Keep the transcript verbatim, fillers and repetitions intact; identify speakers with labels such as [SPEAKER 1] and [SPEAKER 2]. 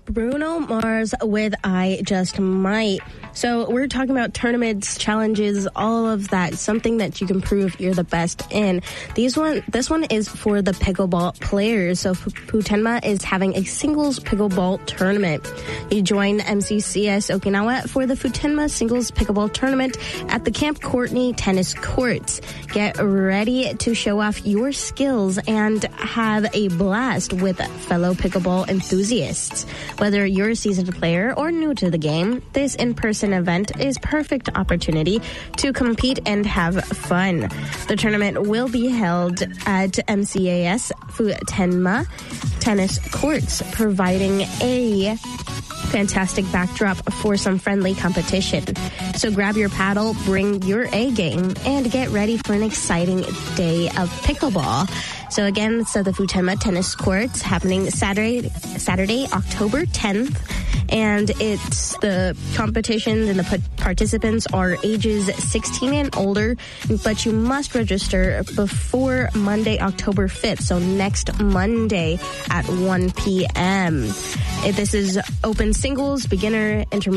[SPEAKER 1] Bruno Mars with I Just Might. So we're talking about tournaments, challenges, all of that, something that you can prove you're the best in. These one, this one is for the pickleball players. So Futenma is having a singles pickleball tournament. You join M C C S Okinawa for the Futenma singles pickleball tournament at the Camp Courtney tennis courts. Get ready to show off your skills and have a blast with fellow pickleball enthusiasts. Whether you're a seasoned player or new to the game, this in-person event is perfect opportunity to compete and have fun. The tournament will be held at M C A S Futenma tennis courts, providing a fantastic backdrop for some friendly competition. So grab your paddle, bring your A game, and get ready for an exciting day of pickleball. So again, it's at the Futenma tennis courts happening Saturday, Saturday, October tenth. And it's the competitions and the participants are ages sixteen and older, but you must register before Monday, October fifth. So next Monday at one p.m. This is open singles, beginner, intermediate.